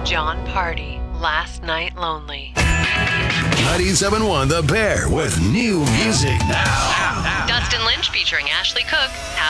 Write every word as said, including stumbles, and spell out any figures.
John Party, Last Night Lonely. ninety-seven point one The Bear with new music now. Dustin Lynch featuring Ashley Cook,